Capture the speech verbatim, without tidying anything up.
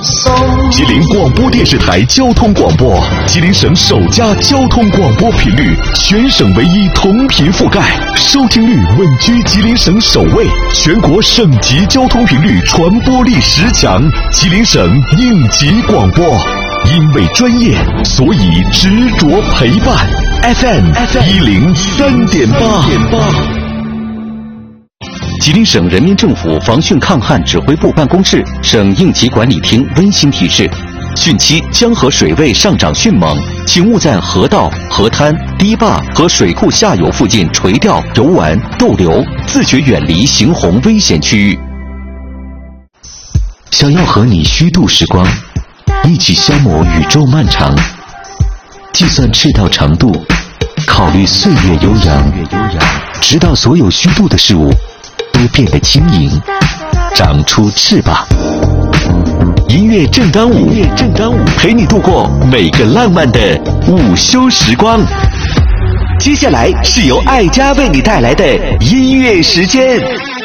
吉林广播电视台交通广播，吉林省首家交通广播频率，全省唯一同频覆盖，收听率稳居吉林省首位，全国省级交通频率传播力十强，吉林省应急广播。因为专业，所以执着陪伴。F M 一零三点八。吉林省人民政府防汛抗旱指挥部办公室、省应急管理厅温馨提示：汛期江河水位上涨迅猛，请勿在河道、河滩、堤坝和水库下游附近垂钓、游玩、逗留，自觉远离行洪危险区域。想要和你虚度时光，一起消磨宇宙漫长，计算赤道长度，考虑岁月悠扬，直到所有虚度的事物都变得轻盈，长出翅膀。音乐正当午，音乐正当午，陪你度过每个浪漫的午休时光。接下来是由爱家为你带来的音乐时间。